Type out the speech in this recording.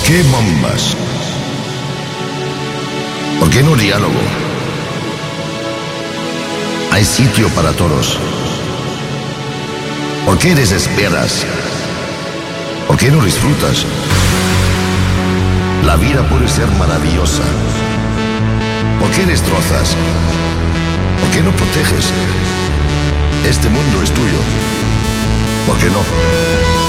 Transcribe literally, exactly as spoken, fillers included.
qué bombas? ¿Por qué no diálogo? Hay sitio para todos. ¿Por qué desesperas? ¿Por qué no disfrutas? La vida puede ser maravillosa. ¿Por qué destrozas? ¿Por qué no proteges? Este mundo es tuyo. ¿Por qué no?